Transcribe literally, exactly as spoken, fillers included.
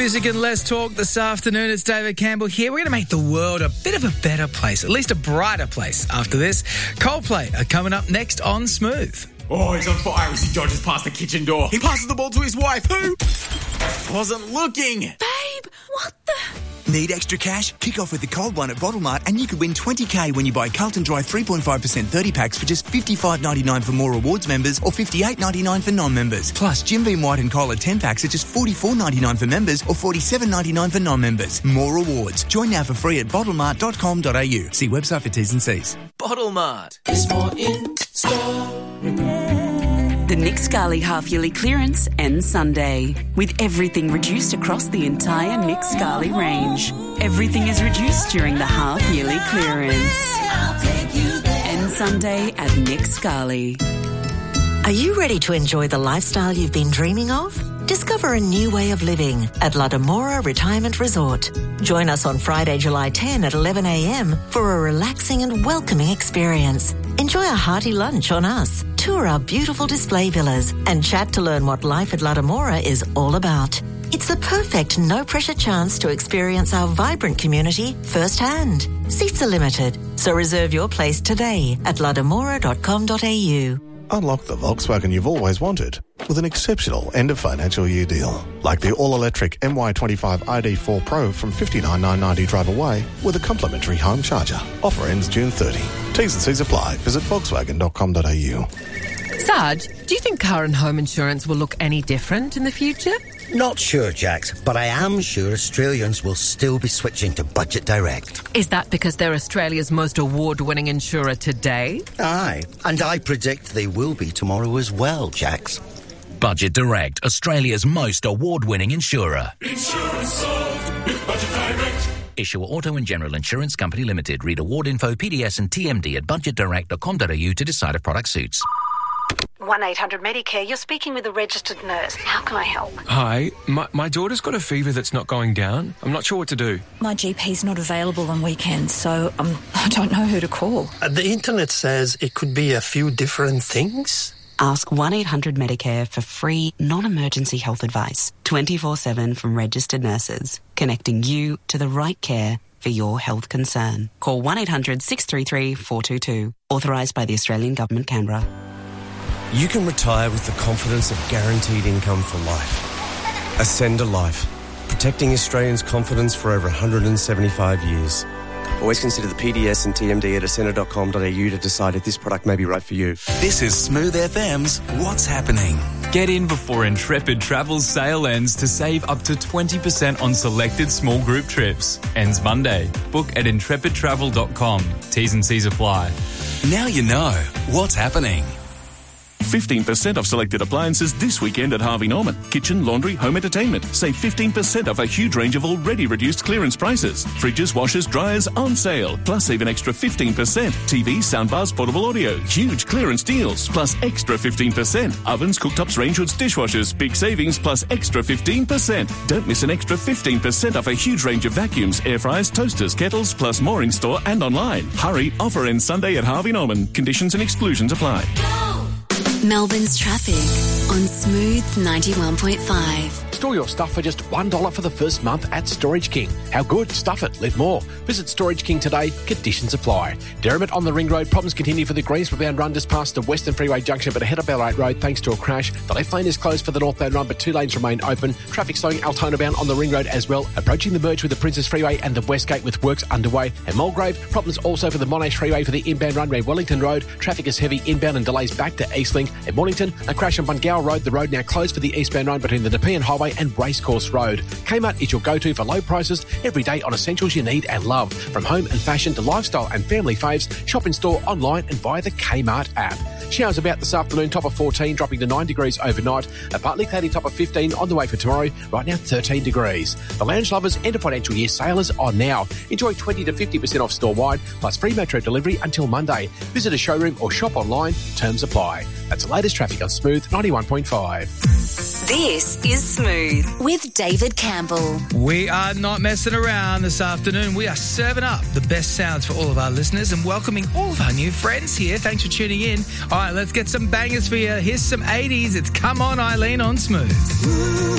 Music and less talk this afternoon. It's David Campbell here. We're going to make the world a bit of a better place, at least a brighter place after this. Coldplay are coming up next on Smooth. Oh, he's on fire as he dodges past the kitchen door. He passes the ball to his wife, who wasn't looking. Babe, what the... Need extra cash? Kick off with the cold one at Bottle Mart and you could win twenty K when you buy Carlton Dry three point five percent thirty packs for just fifty-five ninety-nine for more rewards members or fifty-eight ninety-nine for non-members. Plus, Jim Beam White and Cola ten packs are just forty-four ninety-nine for members or forty-seven ninety-nine for non-members. More rewards. Join now for free at bottle mart dot com dot a u. See website for T's and C's. Bottle Mart. There's more in store. The Nick Scali half-yearly clearance ends Sunday, with everything reduced across the entire Nick Scali range. Everything is reduced during the half-yearly clearance. Ends Sunday at Nick Scali. Are you ready to enjoy the lifestyle you've been dreaming of? Discover a new way of living at La Demora Retirement Resort. Join us on Friday, July tenth at eleven a m for a relaxing and welcoming experience. Enjoy a hearty lunch on us, tour our beautiful display villas, and chat to learn what life at La Demora is all about. It's the perfect no-pressure chance to experience our vibrant community firsthand. Seats are limited, so reserve your place today at la demora dot com dot a u. Unlock the Volkswagen you've always wanted with an exceptional end-of-financial year deal. Like the all-electric M Y twenty-five I D four Pro from fifty-nine thousand nine hundred ninety drive away with a complimentary home charger. Offer ends June thirtieth. T's and C's apply. Visit volkswagen dot com dot a u. Sarge, do you think car and home insurance will look any different in the future? Not sure, Jax, but I am sure Australians will still be switching to Budget Direct. Is that because they're Australia's most award-winning insurer today? Aye, and I predict they will be tomorrow as well, Jax. Budget Direct, Australia's most award-winning insurer. Insurance solved with Budget Direct. Issuer Auto and General Insurance Company Limited. Read award info, P D S and T M D at budget direct dot com dot a u to decide if product suits. one eight hundred Medicare, you're speaking with a registered nurse. How can I help? Hi, my, my daughter's got a fever that's not going down. I'm not sure what to do. My G P's not available on weekends, so um, I don't know who to call. Uh, the internet says it could be a few different things. Ask one eight hundred Medicare for free, non-emergency health advice, twenty-four seven from registered nurses, connecting you to the right care for your health concern. Call one eight hundred six three three four two two. Authorised by the Australian Government, Canberra. You can retire with the confidence of guaranteed income for life. Ascend a Life, protecting Australians' confidence for over one hundred seventy-five years. Always consider the P D S and T M D at ascender dot com dot a u to decide if this product may be right for you. This is Smooth F M's What's Happening. Get in before Intrepid Travel's sale ends to save up to twenty percent on selected small group trips. Ends Monday. Book at intrepid travel dot com. T's and C's apply. Now you know what's happening. fifteen percent off selected appliances this weekend at Harvey Norman. Kitchen, laundry, home entertainment. Save fifteen percent off a huge range of already reduced clearance prices. Fridges, washers, dryers on sale. Plus save an extra fifteen percent. T Vs, soundbars, portable audio. Huge clearance deals. Plus extra fifteen percent. Ovens, cooktops, range hoods, dishwashers. Big savings plus extra fifteen percent. Don't miss an extra fifteen percent off a huge range of vacuums, air fryers, toasters, kettles, plus more in store and online. Hurry, offer ends Sunday at Harvey Norman. Conditions and exclusions apply. Melbourne's traffic on Smooth ninety-one point five. Store your stuff for just one dollar for the first month at Storage King. How good? Stuff it. Live more. Visit Storage King today. Conditions apply. Derrimut on the Ring Road. Problems continue for the Greensboro-bound run just past the Western Freeway Junction, but ahead of Ballarat Road thanks to a crash. The left lane is closed for the northbound run, but two lanes remain open. Traffic slowing Altona-bound on the Ring Road as well. Approaching the merge with the Princess Freeway and the West Gate with works underway. At Mulgrave, problems also for the Monash Freeway for the inbound run where Wellington Road. Traffic is heavy inbound and delays back to Eastlink. At Mornington, a crash on Bungower Road. The road now closed for the eastbound run between the Nepean Highway and Racecourse Road. Kmart is your go-to for low prices every day on essentials you need and love. From home and fashion to lifestyle and family faves, shop in store, online and via the Kmart app. Showers about this afternoon, top of fourteen, dropping to nine degrees overnight. A partly cloudy top of fifteen on the way for tomorrow, right now thirteen degrees. The Lounge Lovers end of financial year sale is on now. Enjoy twenty to fifty percent off store-wide, plus free metro delivery until Monday. Visit a showroom or shop online. Terms apply. That's the latest traffic on Smooth ninety-one point five. This is Smooth with David Campbell. We are not messing around this afternoon. We are serving up the best sounds for all of our listeners and welcoming all of our new friends here. Thanks for tuning in. All right, let's get some bangers for you. Here's some eighties. It's Come On Eileen on Smooth.